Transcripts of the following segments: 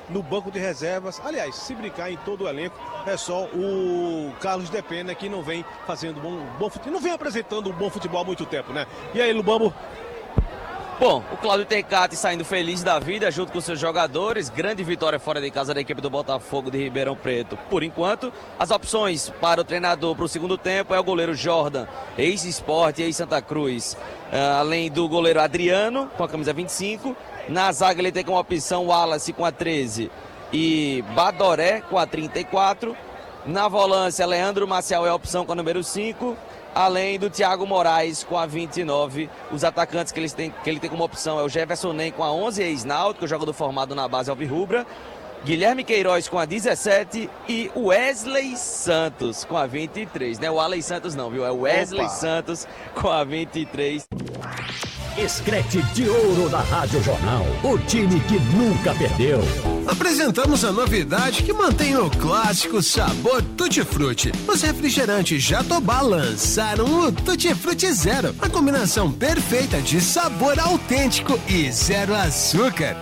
no banco de reservas. Aliás, se brincar em todo o elenco, é só o Carlos Depena que não vem fazendo bom futebol, não vem apresentando um bom futebol há muito tempo, né? E aí, Lubambo? Bom, o Cláudio Tecate saindo feliz da vida junto com seus jogadores. Grande vitória fora de casa da equipe do Botafogo de Ribeirão Preto. Por enquanto, as opções para o treinador para o segundo tempo é o goleiro Jordan, ex-Sport e ex-Santa Cruz. Além do goleiro Adriano, com a camisa 25. Na zaga ele tem como opção Wallace com a 13 e Badoré com a 34. Na volância, Leandro Maciel é a opção com a número 5. Além do Thiago Moraes com a 29. Os atacantes que ele tem como opção é o Jefferson Nem com a 11, ex-Náutico, jogador formado na base alvirrubra. Guilherme Queiroz com a 17 e Wesley Santos com a 23. Não é o Wesley Santos não, viu? É o Wesley Santos com a 23. Escrete de ouro da Rádio Jornal, o time que nunca perdeu. Apresentamos a novidade que mantém o clássico sabor Tutti Frutti. Os refrigerantes Jatobá lançaram o Tutti Frutti Zero, a combinação perfeita de sabor autêntico e zero açúcar.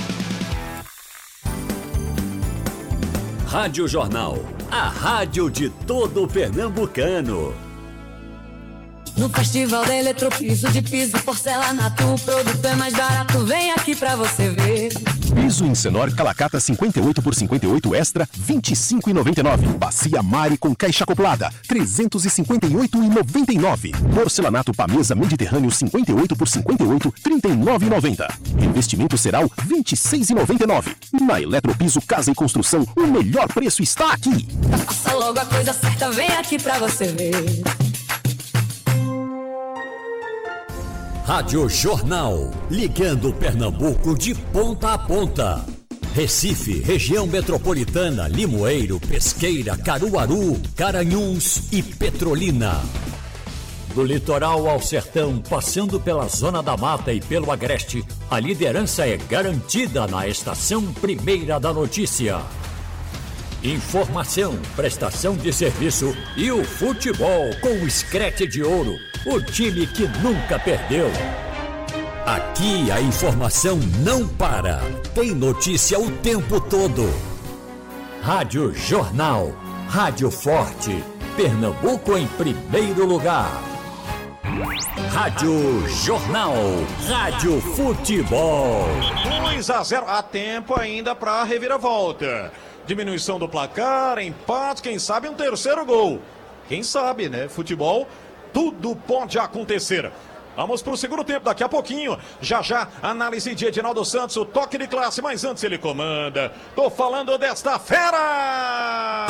Rádio Jornal, a rádio de todo pernambucano. No Festival da Eletropiso, de piso, porcelanato, o produto é mais barato, vem aqui pra você ver. Piso Incenor Calacata 58 por 58 Extra, R$ 25,99. Bacia Mari com caixa acoplada, R$ 358,99. Porcelanato Pamesa Mediterrâneo 58 por 58, R$ 39,90. Investimento Ceral, R$ 26,99. Na Eletropiso Casa e Construção, o melhor preço está aqui. Faça logo a coisa certa, vem aqui pra você ver. Rádio Jornal, ligando Pernambuco de ponta a ponta. Recife, região metropolitana, Limoeiro, Pesqueira, Caruaru, Garanhuns e Petrolina. Do litoral ao sertão, passando pela Zona da Mata e pelo Agreste, a liderança é garantida na Estação Primeira da Notícia. Informação, prestação de serviço e o futebol com o Escrete de Ouro, o time que nunca perdeu. Aqui a informação não para, tem notícia o tempo todo. Rádio Jornal, Rádio Forte, Pernambuco em primeiro lugar. Rádio Jornal, Rádio Futebol. 2-0, há tempo ainda para a reviravolta. Diminuição do placar, empate, quem sabe um terceiro gol. Quem sabe, né? Futebol, tudo pode acontecer. Vamos para o segundo tempo, daqui a pouquinho. Já, análise de Edinaldo Santos, o toque de classe, mas antes ele comanda. Tô falando desta fera!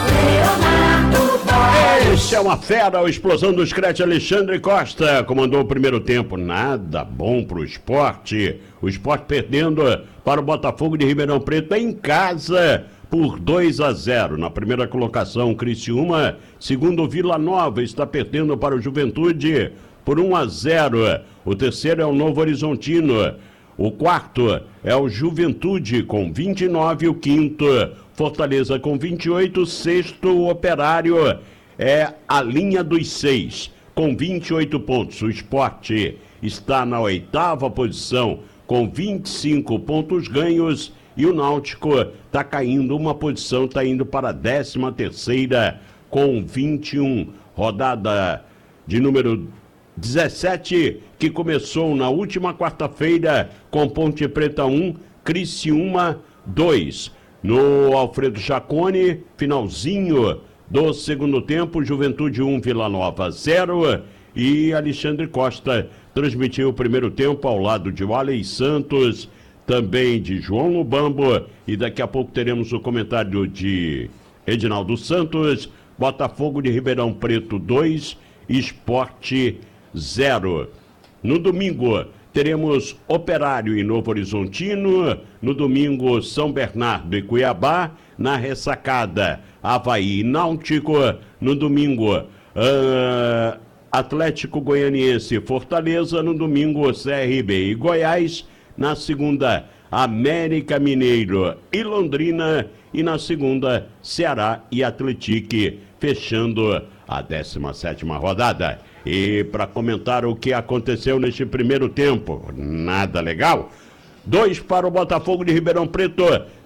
Esse é uma fera, a explosão do Scratch. Alexandre Costa comandou o primeiro tempo. Nada bom pro esporte. O esporte perdendo para o Botafogo de Ribeirão Preto em casa por 2-0. Na primeira colocação, Criciúma. Segundo, Vila Nova está perdendo para o Juventude por 1-0. O terceiro é o Novo Horizontino. O quarto é o Juventude com 29. O quinto, Fortaleza com 28. O sexto, o Operário, é a linha dos 6 com 28 pontos. O Sport está na 8ª posição com 25 pontos ganhos. E o Náutico está caindo uma posição, está indo para a 13ª com 21. Rodada de número 17, que começou na última quarta-feira com Ponte Preta 1, Criciúma 2. No Alfredo Jaconi, finalzinho do segundo tempo, Juventude 1, Vila Nova 0. E Alexandre Costa transmitiu o primeiro tempo ao lado de Walley Santos, também de João Lubambo, e daqui a pouco teremos o comentário de Edinaldo Santos. Botafogo de Ribeirão Preto 2, Sport 0. No domingo teremos Operário e Novo Horizontino. No domingo, São Bernardo e Cuiabá. Na ressacada, Avaí e Náutico. No domingo, Atlético Goianiense e Fortaleza. No domingo, CRB e Goiás. Na segunda, América Mineiro e Londrina. E na segunda, Ceará e Atlético, fechando a 17ª rodada. E para comentar o que aconteceu neste primeiro tempo, nada legal. 2 para o Botafogo de Ribeirão Preto,